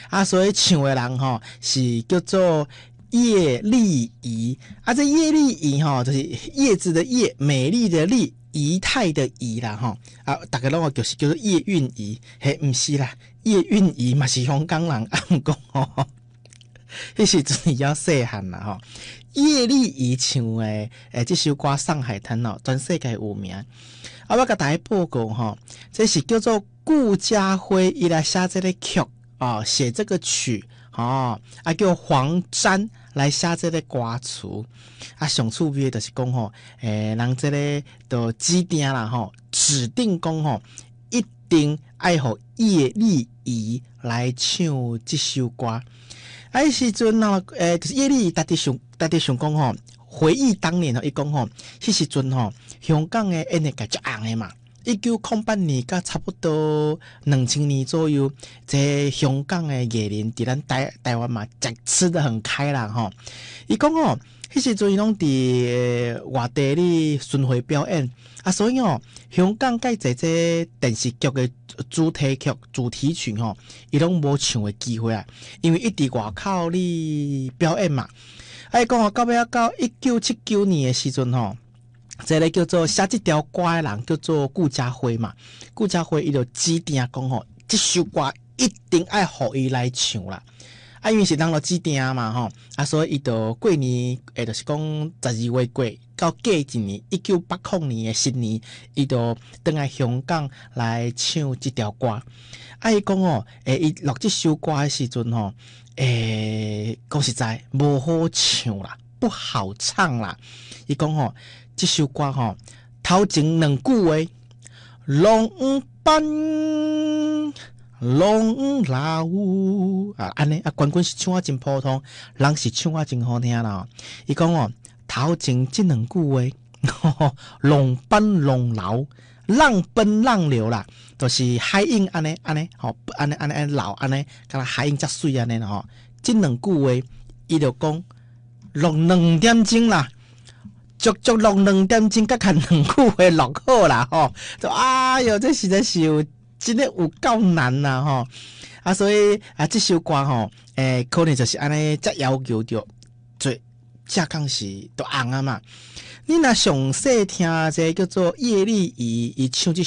啊，所以唱的人吼是叫做叶丽仪啊。这叶丽仪吼就是叶子的叶，美丽的丽，仪态的仪啦吼啊，大家拢就是叫做叶蕴仪，嘿，毋是啦，叶蕴仪嘛是香港人，啊，毋讲吼。迄时阵也细汉啦吼，叶丽仪唱的这首歌《上海滩》哦，全世界有名。啊，我甲大家报告吼，这是叫做顾嘉辉伊来写这个曲哦，写这个曲哦，啊叫黄沾来写这个歌词。啊，上趣味的就是讲吼，人这个都指定啦吼，指定讲吼，一定爱互叶丽仪来唱这首歌。迄时阵吼，就是叶丽仪特地想讲吼，回忆当年吼，伊讲吼，迄时阵吼，香港的演艺界足红的嘛。1908年甲差不多2000年左右，这香港的艺人伫咱台湾嘛，吃得很开啦吼。伊讲吼，迄时阵伊拢伫外地咧巡回表演啊，所以吼，香港介济这电视剧的主题曲、主题曲吼，伊拢无唱的机会啊，因为伊伫外口咧表演嘛。啊，伊讲吼，到1979年的时阵吼。这个叫做写这条歌的人叫做顾嘉辉嘛，顾嘉辉伊就指定讲吼，这首歌一定爱互伊来唱啦。啊，因为是人就指定嘛吼，啊，所以伊就过年就是讲12月过到隔一年1980年的新年，伊就倒来香港来唱这条歌。啊，伊讲哦，伊录这首歌的时阵吼，讲实在无好唱啦，不好唱啦。伊讲吼。这首歌吼，头前2句话，浪奔浪流啊，安尼啊，冠军是唱啊真普通，人是唱啊真好听啦。伊讲哦，头前这2句话，浪奔浪流，浪奔浪流啦，就是海印安尼，吼，安尼流安尼，敢若海印遮水安尼啦吼。这2句话，伊就讲录2点钟啦。足录2点钟，甲看2句话录好啦吼，就哎哟，这实在是有真的有够难啦吼。啊，所以啊，这首歌吼，可能就是安尼，才要求着最正讲是都红啊嘛。你若详细听这叫做叶丽仪伊唱这